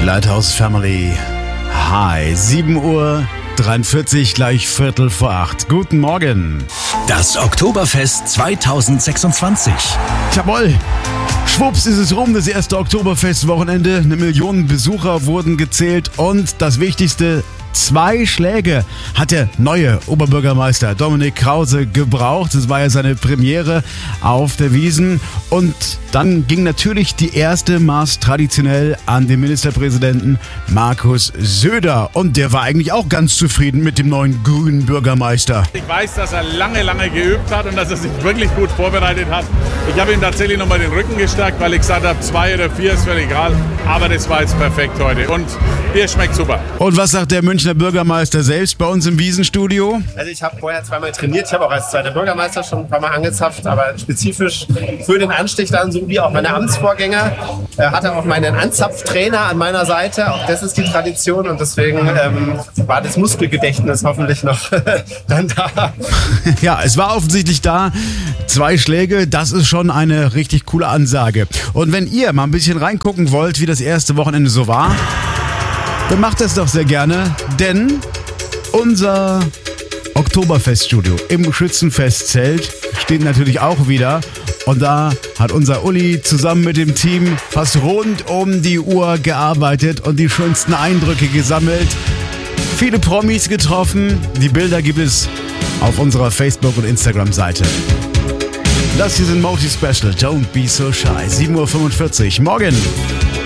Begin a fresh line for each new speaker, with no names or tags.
Lighthouse Family. Hi, 7:43 Uhr, gleich 7:45. Guten Morgen.
Das Oktoberfest 2026.
Jawohl. Schwupps ist es rum, das erste Oktoberfest-Wochenende. 1 Million Besucher wurden gezählt und das Wichtigste, 2 Schläge hat der neue Oberbürgermeister Dominik Krause gebraucht. Das war ja seine Premiere auf der Wiesn. Und dann ging natürlich die erste Maß traditionell an den Ministerpräsidenten Markus Söder. Und der war eigentlich auch ganz zufrieden mit dem neuen grünen Bürgermeister.
Ich weiß, dass er lange geübt hat und dass er sich wirklich gut vorbereitet hat. Ich habe ihm tatsächlich nochmal den Rücken gestärkt, weil ich gesagt habe, 2 oder 4 ist völlig egal. Aber das war jetzt perfekt heute und Bier schmeckt super.
Und was sagt der Münchner Bürgermeister selbst bei uns im Wiesenstudio?
Also ich habe vorher 2-mal trainiert. Ich habe auch als zweiter Bürgermeister schon ein paar Mal angezapft, aber spezifisch für den Anstich dann, so wie auch meine Amtsvorgänger, hatte auch meinen Anzapftrainer an meiner Seite. Auch das ist die Tradition und deswegen war das Muskelgedächtnis hoffentlich noch dann da.
Ja, es war offensichtlich da. 2 Schläge, das ist schon eine richtig coole Ansage. Und wenn ihr mal ein bisschen reingucken wollt, wie das erste Wochenende so war, dann macht das doch sehr gerne, denn unser Oktoberfeststudio im Schützenfestzelt steht natürlich auch wieder. Und da hat unser Uli zusammen mit dem Team fast rund um die Uhr gearbeitet und die schönsten Eindrücke gesammelt. Viele Promis getroffen. Die Bilder gibt es auf unserer Facebook- und Instagram-Seite. Das hier sind Multi Special. Don't be so shy. 7:45 Uhr. Morgen.